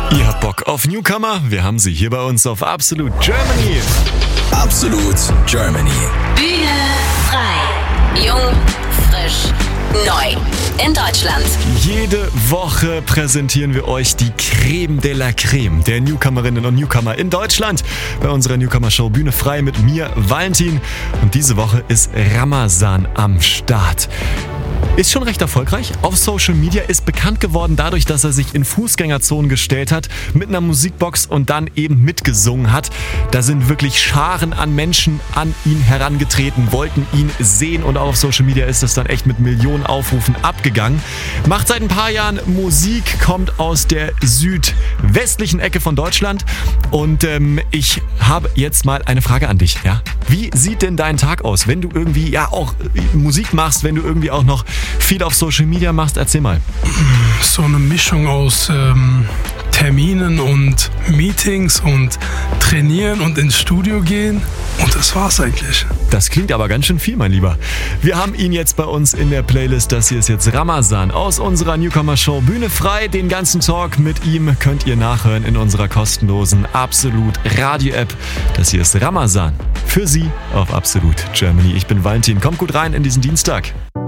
Ihr habt Bock auf Newcomer? Wir haben sie hier bei uns auf Absolut Germany. Absolut Germany. Bühne frei. Jung, frisch, neu. In Deutschland. Jede Woche präsentieren wir euch die Creme de la Creme der Newcomerinnen und Newcomer in Deutschland bei unserer Newcomer-Show Bühne frei mit mir, Valentin. Und diese Woche ist Ramazan am Start. Ist schon recht erfolgreich. Auf Social Media ist bekannt geworden dadurch, dass er sich in Fußgängerzonen gestellt hat, mit einer Musikbox und dann eben mitgesungen hat. Da sind wirklich Scharen an Menschen an ihn herangetreten, wollten ihn sehen und auch auf Social Media ist das dann echt mit Millionen Aufrufen abgegangen. Macht seit ein paar Jahren Musik, kommt aus der südwestlichen Ecke von Deutschland und ich habe jetzt mal eine Frage an dich. Ja? Wie sieht denn dein Tag aus, wenn du irgendwie auch Musik machst, wenn du irgendwie auch noch viel auf Social Media machst? Erzähl mal. So eine Mischung aus Terminen und Meetings und trainieren und ins Studio gehen und das war's eigentlich. Das klingt aber ganz schön viel, mein Lieber. Wir haben ihn jetzt bei uns in der Playlist. Das hier ist jetzt Ramazan aus unserer Newcomer-Show Bühne frei. Den ganzen Talk mit ihm könnt ihr nachhören in unserer kostenlosen Absolut Radio-App. Das hier ist Ramazan für Sie auf Absolut Germany. Ich bin Valentin. Kommt gut rein in diesen Dienstag.